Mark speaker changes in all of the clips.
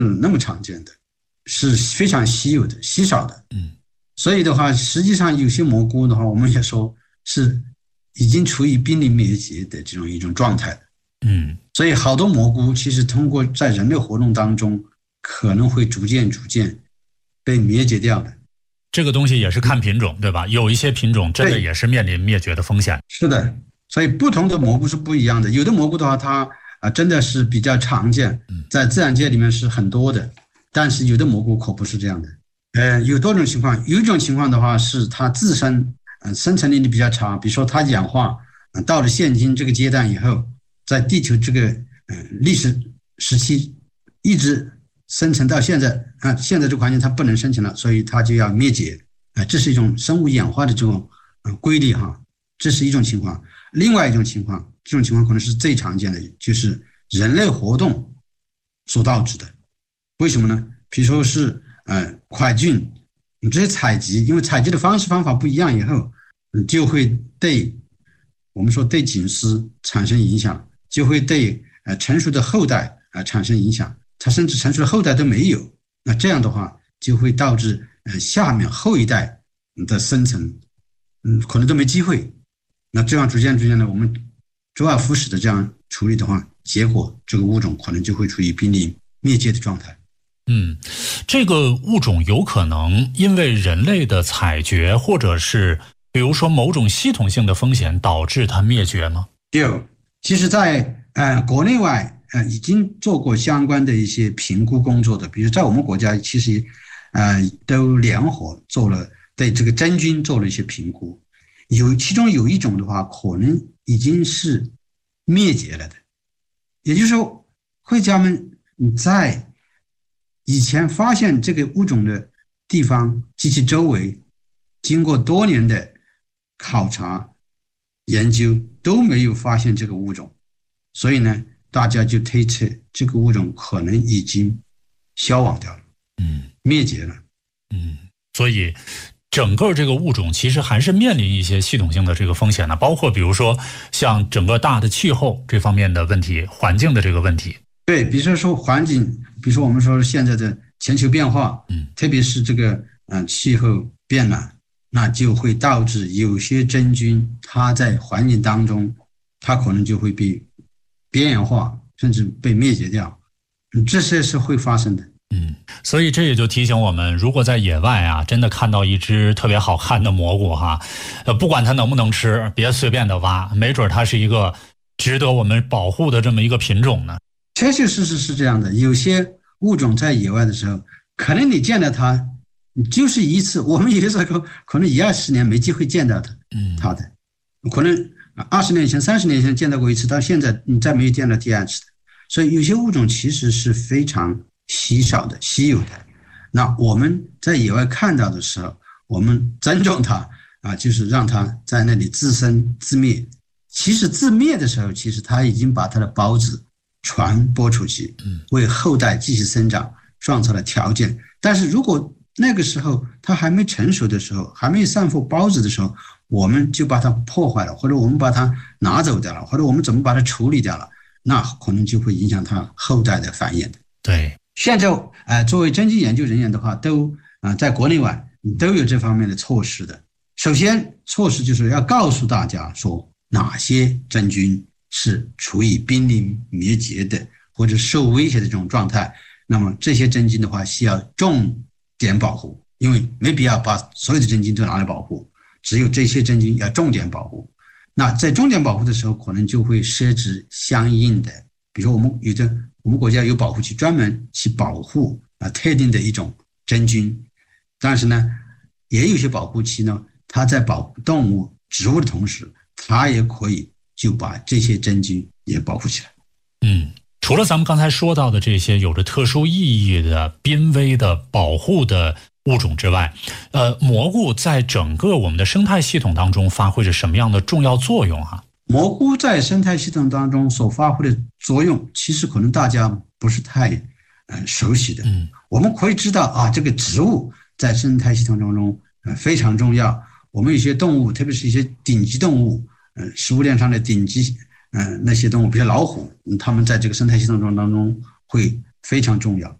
Speaker 1: 那么常见的，是非常稀有的、稀少的。所以的话，实际上有些蘑菇的话，我们也说是已经处于濒临灭绝的这种一种状态。所以好多蘑菇其实通过在人类活动当中，可能会逐渐被灭绝掉的。
Speaker 2: 这个东西也是看品种，对吧？有一些品种真的也是面临灭绝的风险。
Speaker 1: 是的，所以不同的蘑菇是不一样的。有的蘑菇的话，它真的是比较常见，在自然界里面是很多的，但是有的蘑菇可不是这样的。有多种情况，有一种情况的话是它自身生存能力比较差，比如说它氧化到了现今这个阶段以后，在地球这个历史时期一直生存到现在现在这个环境它不能生存了，所以它就要灭绝。这是一种生物演化的这种规律哈，这是一种情况。另外一种情况，这种情况可能是最常见的，就是人类活动所导致的。为什么呢？比如说是快菌，这些采集，因为采集的方法不一样以后，就会对我们说对菌丝产生影响，就会对成熟的后代产生影响。它甚至成熟的后代都没有，那这样的话就会导致下面后一代的生存可能都没机会。那这样逐渐的我们周而复始的这样处理的话，结果这个物种可能就会处于濒临灭绝的状态。
Speaker 2: 这个物种有可能因为人类的采掘，或者是比如说某种系统性的风险导致它灭绝吗？
Speaker 1: 有，其实在国内外已经做过相关的一些评估工作的，比如在我们国家其实都联合做了对这个真菌做了一些评估，其中有一种的话可能已经是灭绝了的，也就是说会家们在以前发现这个物种的地方及其周围，经过多年的考察研究都没有发现这个物种，所以呢大家就推测这个物种可能已经消亡掉了，灭绝了。
Speaker 2: 所以整个这个物种其实还是面临一些系统性的这个风险的，包括比如说像整个大的气候这方面的问题，环境的这个问题。
Speaker 1: 对，比如说环境，比如说我们说现在的全球变化，特别是这个气候变暖，那就会导致有些真菌它在环境当中，它可能就会被边缘化，甚至被灭绝掉，这些是会发生的。
Speaker 2: 所以这也就提醒我们，如果在野外真的看到一只特别好看的蘑菇不管它能不能吃，别随便的挖，没准它是一个值得我们保护的这么一个品种呢。
Speaker 1: 确确实实是这样的，有些物种在野外的时候，可能你见到它就是一次，我们有的时候可能1-20年没机会见到它的，可能20年前、30年前见到过一次，到现在你再没有见到第二次的。所以有些物种其实是非常稀少的、稀有的。那我们在野外看到的时候，我们尊重它就是让它在那里自生自灭。其实自灭的时候，其实它已经把它的孢子传播出去，为后代继续生长创造了条件。但是如果那个时候它还没成熟的时候，还没有散布孢子的时候，我们就把它破坏了，或者我们把它拿走掉了，或者我们怎么把它处理掉了，那可能就会影响它后代的繁衍。
Speaker 2: 对，
Speaker 1: 现在作为真菌研究人员的话，都在国内外都有这方面的措施的。首先措施就是要告诉大家说哪些真菌是处于濒临灭绝的或者受威胁的这种状态，那么这些真菌的话需要重点保护，因为没必要把所有的真菌都拿来保护，只有这些真菌要重点保护。那在重点保护的时候，可能就会设置相应的，比如说我们国家有保护区专门去保护特定的一种真菌，但是呢也有些保护区呢，它在保护动物植物的同时，它也可以就把这些真菌也保护起来。
Speaker 2: 除了咱们刚才说到的这些有着特殊意义的濒危的保护的物种之外，蘑菇在整个我们的生态系统当中发挥着什么样的重要作用
Speaker 1: 蘑菇在生态系统当中所发挥的作用，其实可能大家不是太熟悉的。我们可以知道这个植物在生态系统当中非常重要。我们有些动物，特别是一些顶级动物，食物链上的顶级那些动物，比如老虎，它们在这个生态系统当中会非常重要。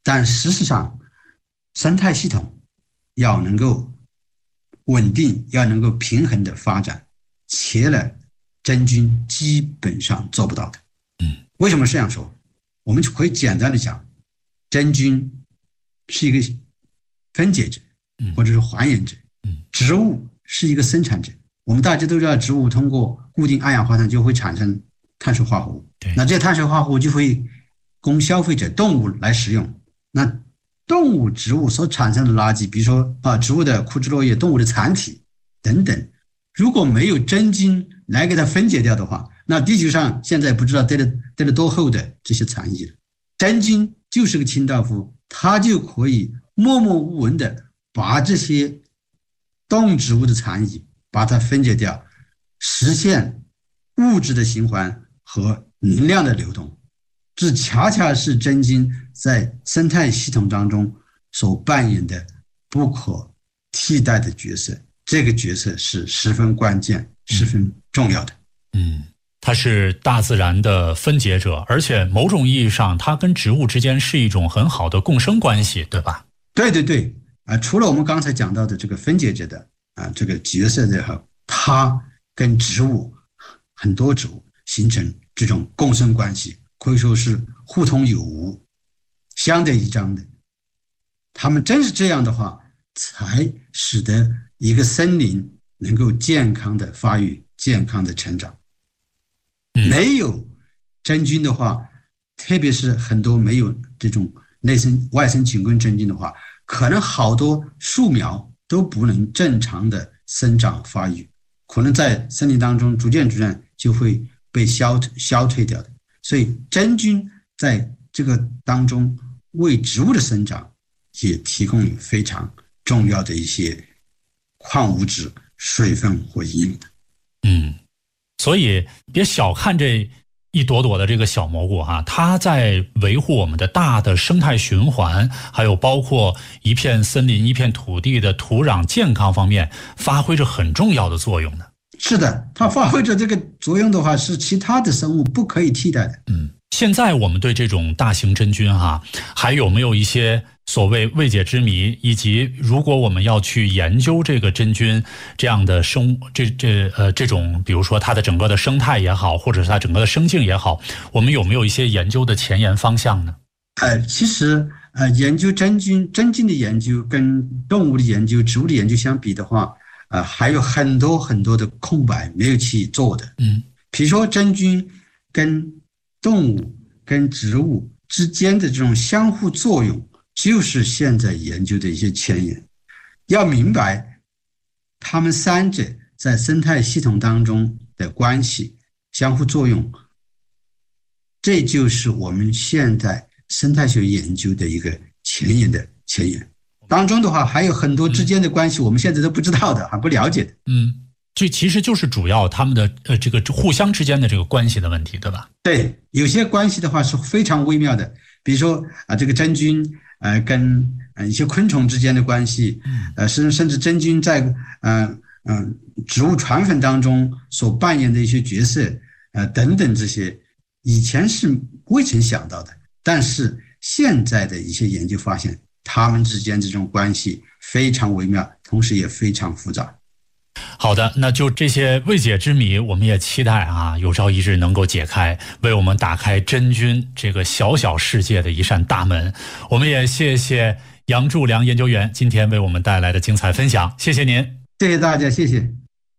Speaker 1: 但事实上，生态系统要能够稳定，要能够平衡的发展，切了真菌基本上做不到的。为什么这样说？我们可以简单的讲，真菌是一个分解者，或者是还原者，植物是一个生产者。我们大家都知道，植物通过固定二氧化碳就会产生碳水化合物，那这些碳水化合物就会供消费者动物来使用。那动物、植物所产生的垃圾，比如说植物的枯枝落叶、动物的残体等等，如果没有真菌来给它分解掉的话，那地球上现在不知道堆了多厚的这些残液了。真菌就是个清道夫，它就可以默默无闻的把这些动植物的残液把它分解掉，实现物质的循环和能量的流动。这恰恰是真菌在生态系统当中所扮演的不可替代的角色，这个角色是十分关键、十分重要的。
Speaker 2: 它是大自然的分解者，而且某种意义上，它跟植物之间是一种很好的共生关系，对吧？
Speaker 1: 对对对，除了我们刚才讲到的这个分解者的这个角色的话，它跟植物很多植物形成这种共生关系，可以说是互通有无、相得益彰的。他们真是这样的话，才使得一个森林能够健康的发育、健康的成长。没有真菌的话，特别是很多没有这种外生菌根真菌的话，可能好多树苗都不能正常的生长发育，可能在森林当中逐渐就会被消退掉的。所以真菌在这个当中为植物的生长也提供了非常重要的一些矿物质、水分和营养的。
Speaker 2: 所以别小看这一朵朵的这个小蘑菇哈，它在维护我们的大的生态循环，还有包括一片森林、一片土地的土壤健康方面，发挥着很重要的作用的。
Speaker 1: 是的，它发挥着这个作用的话，是其他的生物不可以替代的。
Speaker 2: 现在我们对这种大型真菌哈，还有没有一些所谓未解之谜？以及如果我们要去研究这个真菌这样的这种，比如说它的整个的生态也好，或者是它整个的生境也好，我们有没有一些研究的前沿方向呢？
Speaker 1: 其实研究真菌的研究跟动物的研究、植物的研究相比的话，还有很多很多的空白没有去做的。比如说真菌跟动物跟植物之间的这种相互作用，就是现在研究的一些前沿。要明白它们三者在生态系统当中的关系、相互作用，这就是我们现在生态学研究的一个前沿当中的话，还有很多之间的关系我们现在都不知道的，还不了解的。
Speaker 2: 这其实就是主要他们的这个互相之间的这个关系的问题，对吧？
Speaker 1: 对，有些关系的话是非常微妙的，比如说这个真菌跟一些昆虫之间的关系，甚至真菌在植物传粉当中所扮演的一些角色等等，这些以前是未曾想到的，但是现在的一些研究发现，他们之间这种关系非常微妙，同时也非常复杂。
Speaker 2: 好的，那就这些未解之谜，我们也期待有朝一日能够解开，为我们打开真菌这个小小世界的一扇大门。我们也谢谢杨柱良研究员今天为我们带来的精彩分享，谢谢您。
Speaker 1: 谢谢大家，谢谢。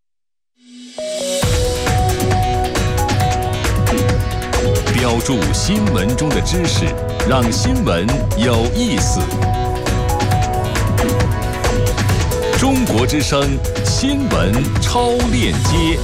Speaker 3: 标注新闻中的知识，让新闻有意思。中国之声新闻超链接，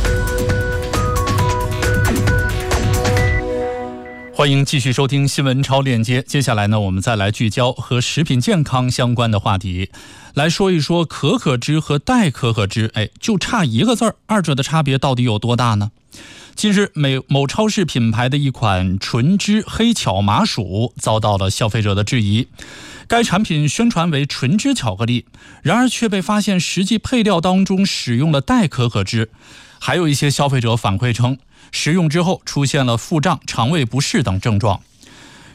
Speaker 2: 欢迎继续收听新闻超链接。接下来呢，我们再来聚焦和食品健康相关的话题，来说一说可可脂和代可可脂，就差一个字儿，二者的差别到底有多大呢？近日，某超市品牌的一款纯脂黑巧麻薯遭到了消费者的质疑。该产品宣传为纯脂巧克力，然而却被发现实际配料当中使用了代可可脂。还有一些消费者反馈称，食用之后出现了腹胀、肠胃不适等症状。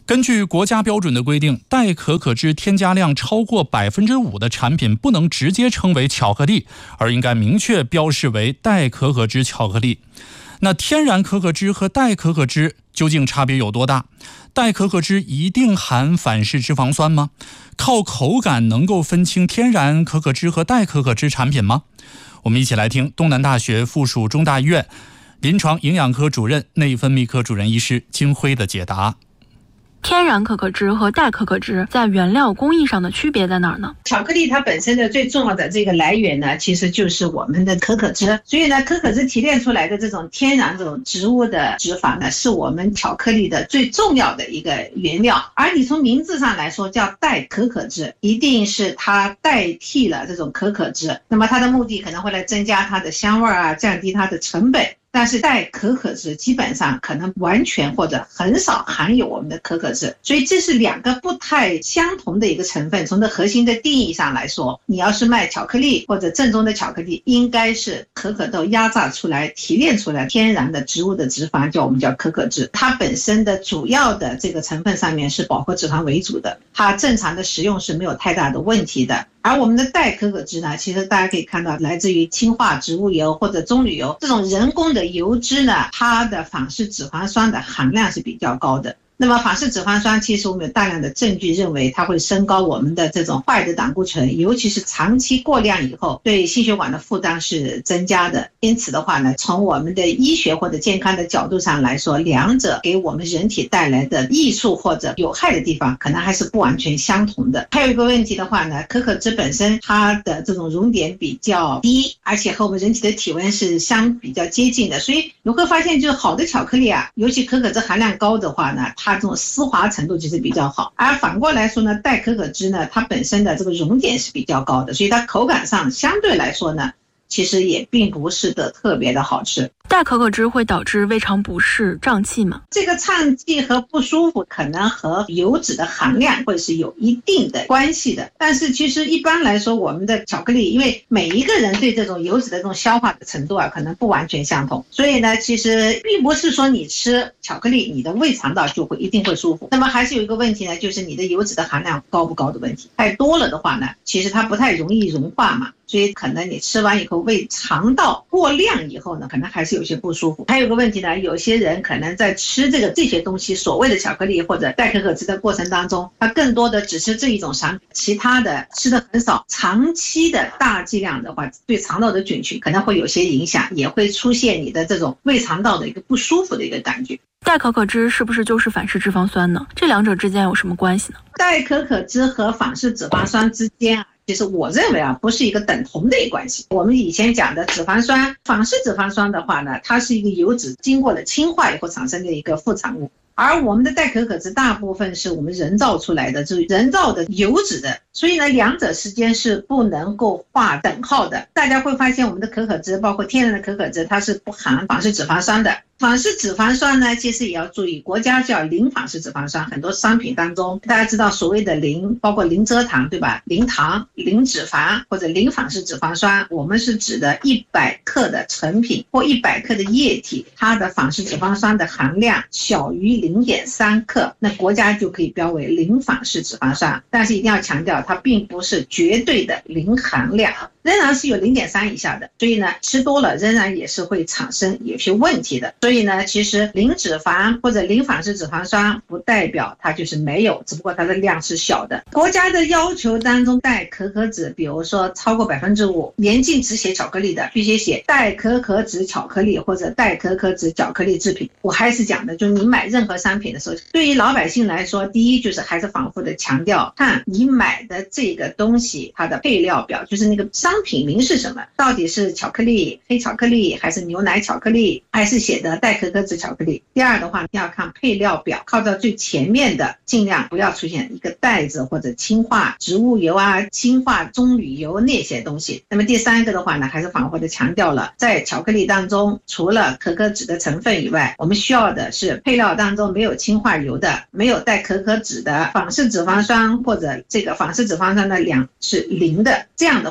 Speaker 4: 根据国家标准的规定，代可可脂添加量超过 5% 的产品不能直接称为巧克力，而应该明确标示为代可可脂巧克力。那天然可可脂和代可可脂究竟差别有多大？代可可脂一定含反式脂肪酸吗？靠口感能够分清天然可可脂和代可可脂产品吗？我们一起来听东南大学附属中大医院临床营养科主任、内分泌科主任医师金辉的解答。
Speaker 5: 天然可可脂和代可可脂在原料工艺上的区别在哪儿呢？
Speaker 6: 巧克力它本身的最重要的这个来源呢，其实就是我们的可可脂。所以呢，可可脂提炼出来的这种天然这种植物的脂肪呢，是我们巧克力的最重要的一个原料。而你从名字上来说叫代可可脂，一定是它代替了这种可可脂，那么它的目的可能会来增加它的香味啊，降低它的成本。但是代可可脂基本上可能完全或者很少含有我们的可可脂，所以这是两个不太相同的一个成分。从这核心的定义上来说，你要是卖巧克力或者正宗的巧克力，应该是可可豆压榨出来提炼出来天然的植物的脂肪，我们叫可可脂。它本身的主要的这个成分上面是饱和脂肪为主的，它正常的食用是没有太大的问题的。而我们的代可可脂呢，其实大家可以看到来自于氢化植物油或者棕榈油这种人工的油脂呢，它的反式脂肪酸的含量是比较高的。那么反式脂肪酸其实我们有大量的证据认为它会升高我们的这种坏的胆固醇，尤其是长期过量以后对心血管的负担是增加的。因此的话呢，从我们的医学或者健康的角度上来说，两者给我们人体带来的益处或者有害的地方可能还是不完全相同的。还有一个问题的话呢，可可脂本身它的这种熔点比较低，而且和我们人体的体温是比较接近的，所以你会发现就是好的巧克力啊，尤其可可脂含量高的话呢，它这种丝滑程度其实比较好。而反过来说呢，代可可脂呢，它本身的这个熔点是比较高的，所以它口感上相对来说呢，其实也并不是的特别的好吃。
Speaker 5: 代可可脂会导致胃肠不适、胀气吗？
Speaker 6: 这个胀气和不舒服可能和油脂的含量会是有一定的关系的，但是其实一般来说，我们的巧克力，因为每一个人对这种油脂的这种消化的程度啊，可能不完全相同，所以呢，其实并不是说你吃巧克力，你的胃肠道就会一定会舒服。那么还是有一个问题呢，就是你的油脂的含量高不高的问题。太多了的话呢，其实它不太容易融化嘛，所以可能你吃完以后胃肠道过量以后呢，可能还是有些不舒服。还有个问题呢，有些人可能在吃这些东西，所谓的巧克力或者代可可脂的过程当中，他更多的只吃这一种产品，其他的吃的很少。长期的大剂量的话，对肠道的菌群可能会有些影响，也会出现你的这种胃肠道的一个不舒服的一个感觉。
Speaker 5: 代可可脂是不是就是反式脂肪酸呢？这两者之间有什么关系呢？
Speaker 6: 代可可脂和反式脂肪酸之间其实我认为不是一个等同的一个关系。我们以前讲的脂肪酸，反式脂肪酸的话呢，它是一个油脂经过了氢化以后产生的一个副产物，而我们的代可可脂大部分是我们人造出来的，就是人造的油脂的，所以呢，两者之间是不能够划等号的。大家会发现我们的可可脂，包括天然的可可脂，它是不含反式脂肪酸的。反式脂肪酸呢，其实也要注意，国家叫零反式脂肪酸，很多商品当中大家知道所谓的零，包括零蔗糖，对吧？零糖、零脂肪或者零反式脂肪酸，我们是指的100克的成品或100克的液体，它的反式脂肪酸的含量小于0.3克，那国家就可以标为零反式脂肪酸。但是一定要强调，它并不是绝对的零含量，仍然是有0.3以下的，所以呢，吃多了仍然也是会产生有些问题的。所以呢，其实零脂肪或者零反式脂肪酸不代表它就是没有，只不过它的量是小的。国家的要求当中，代可可脂，比如说超过 5%， 严禁只写巧克力的，必须写代可可脂巧克力或者代可可脂巧克力制品。我还是讲的，就是你买任何商品的时候，对于老百姓来说，第一就是还是反复的强调，看你买的这个东西它的配料表，就是那个商品名是什么，到底是巧克力、黑巧克力还是牛奶巧克力，还是写的代可可脂巧克力。第二的话，要看配料表，靠到最前面的，尽量不要出现一个袋子或者氢化植物油啊、氢化棕榈油那些东西。那么第三个的话呢，还是反复的强调了，在巧克力当中，除了可可脂的成分以外，我们需要的是配料当中没有氢化油的、没有代可可脂的、反式脂肪酸或者这个反式脂肪酸的量是0的。这样的话呢，你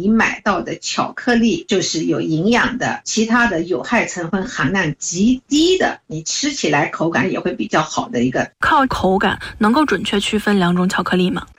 Speaker 6: 你买到的巧克力就是有营养的，其他的有害成分含量极低的，你吃起来口感也会比较好的一个。
Speaker 5: 靠口感能够准确区分两种巧克力吗？